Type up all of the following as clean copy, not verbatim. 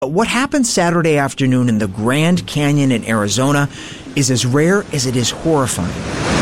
What happened Saturday afternoon in the Grand Canyon in Arizona is as rare as it is horrifying.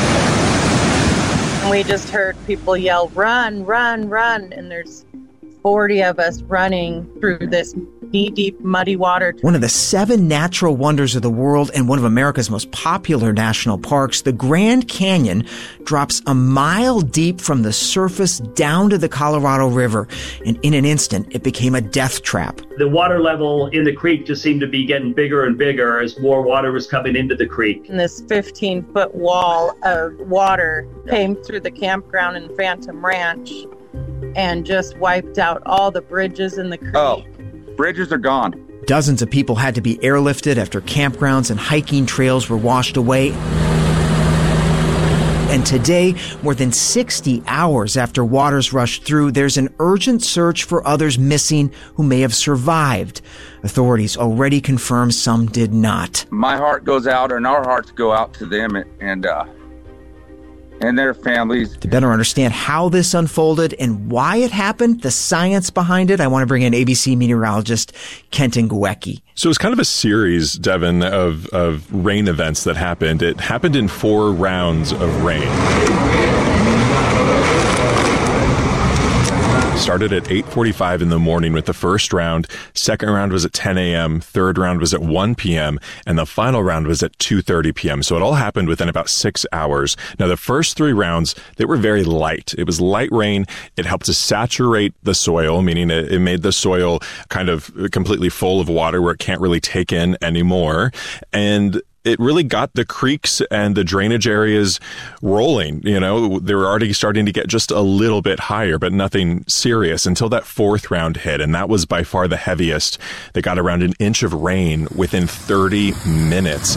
We just heard people yell, "Run, run, run," and there's 40 of us running through this knee-deep, muddy water. One of the 7 natural wonders of the world and one of America's most popular national parks, the Grand Canyon drops a mile deep from the surface down to the Colorado River, and in an instant, it became a death trap. The water level in the creek just seemed to be getting bigger and bigger as more water was coming into the creek. And this 15-foot wall of water came through the campground in Phantom Ranch and just wiped out all the bridges in the creek. Oh, bridges are gone. Dozens of people had to be airlifted after campgrounds and hiking trails were washed away. And today, more than 60 hours after waters rushed through, there's an urgent search for others missing who may have survived. Authorities already confirm some did not. My heart goes out, and our hearts go out to them and their families. To better understand how this unfolded and why it happened, the science behind it, I want to bring in ABC meteorologist Kenton Guecki. So it's kind of a series, Devin, of rain events that happened. It happened in 4 rounds of rain. Started at 8:45 in the morning with the first round. Second round was at 10 a.m. Third round was at 1 p.m. And the final round was at 2:30 p.m. So it all happened within about 6 hours. Now, the first 3 rounds, they were very light. It was light rain. It helped to saturate the soil, meaning it made the soil kind of completely full of water where it can't really take in anymore. And it really got the creeks and the drainage areas rolling. You know, they were already starting to get just a little bit higher, but nothing serious until that 4th round hit. And that was by far the heaviest. They got around an inch of rain within 30 minutes.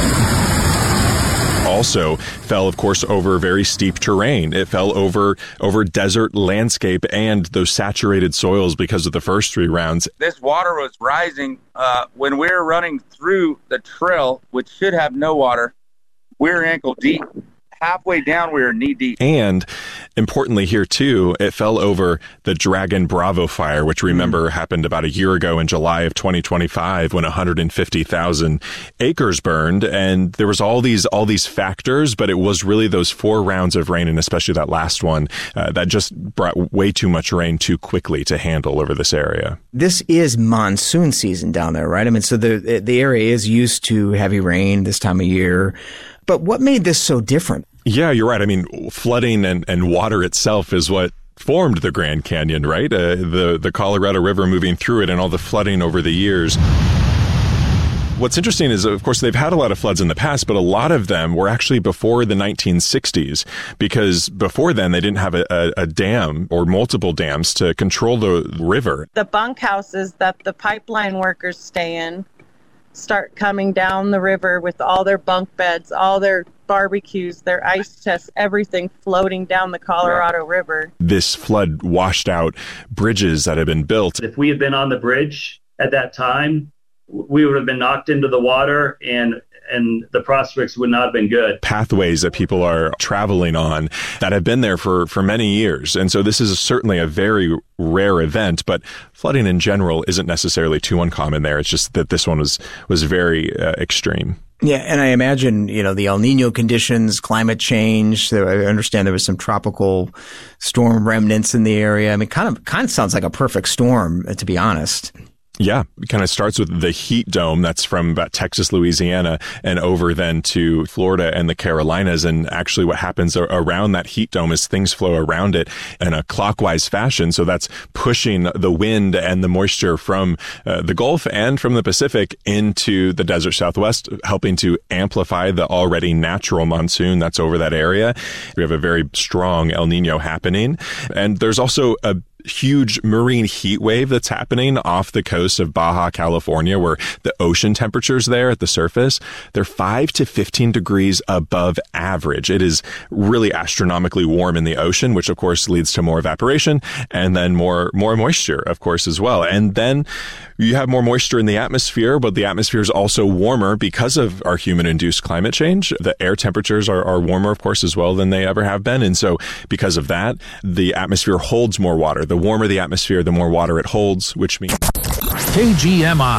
Also fell, of course, over very steep terrain. It fell over desert landscape and those saturated soils because of the first 3 rounds. This water was rising when we were running through the trail, which should have no water. We were ankle deep. Halfway down, we were knee deep. And importantly here, too, it fell over the Dragon Bravo fire, which remember happened about a year ago in July of 2025 when 150,000 acres burned. And there was all these factors, but it was really those 4 rounds of rain, and especially that last one, that just brought way too much rain too quickly to handle over this area. This is monsoon season down there, right? I mean, so the area is used to heavy rain this time of year. But what made this so different? Yeah, you're right. I mean, flooding and water itself is what formed the Grand Canyon, right? The Colorado River moving through it and all the flooding over the years. What's interesting is, of course, they've had a lot of floods in the past, but a lot of them were actually before the 1960s, because before then they didn't have a dam or multiple dams to control the river. The bunkhouses that the pipeline workers stay in start coming down the river with all their bunk beds, all their barbecues, their ice chests, everything floating down the Colorado River. This flood washed out bridges that had been built. If we had been on the bridge at that time, we would have been knocked into the water and the prospects would not have been good. Pathways that people are traveling on that have been there for many years. And so this is certainly a very rare event, but flooding in general isn't necessarily too uncommon there. It's just that this one was very extreme. Yeah, and I imagine, the El Nino conditions, climate change. I understand there was some tropical storm remnants in the area. I mean, kind of sounds like a perfect storm, to be honest. Yeah, it kind of starts with the heat dome that's from about Texas, Louisiana, and over then to Florida and the Carolinas. And actually what happens around that heat dome is things flow around it in a clockwise fashion. So that's pushing the wind and the moisture from the Gulf and from the Pacific into the desert Southwest, helping to amplify the already natural monsoon that's over that area. We have a very strong El Nino happening. And there's also a huge marine heat wave that's happening off the coast of Baja California, where the ocean temperatures there at the surface, they're 5 to 15 degrees above average. It is really astronomically warm in the ocean, which of course leads to more evaporation and then more moisture, of course, as well. And then you have more moisture in the atmosphere, but the atmosphere is also warmer because of our human-induced climate change. The air temperatures are warmer, of course, as well than they ever have been. And so because of that, the atmosphere holds more water. The warmer the atmosphere, the more water it holds, which means KGMI.